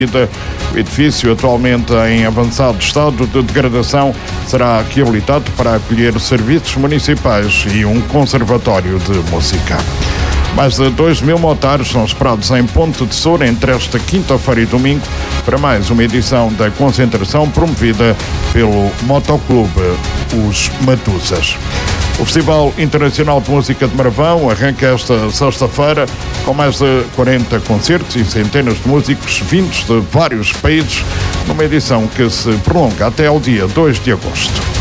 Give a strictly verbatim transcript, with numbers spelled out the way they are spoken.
O edifício, atualmente em avançado estado de degradação, será reabilitado para acolher serviços municipais e um conservatório de música. Mais de dois mil motares são esperados em Ponte de Soura entre esta quinta-feira e domingo para mais uma edição da concentração promovida pelo Motoclube Os Matuzas. O Festival Internacional de Música de Marvão arranca esta sexta-feira com mais de quarenta concertos e centenas de músicos vindos de vários países, numa edição que se prolonga até ao dia dois de agosto.